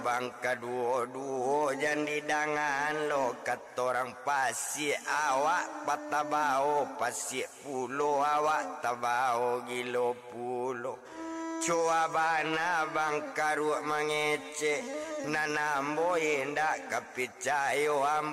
bangka duo-duo jan didangan lo katorang pasi awak patabao pasi pulo awak tabao gilo pulo cuabana bangka ruak mangece nanambo indak kapicayo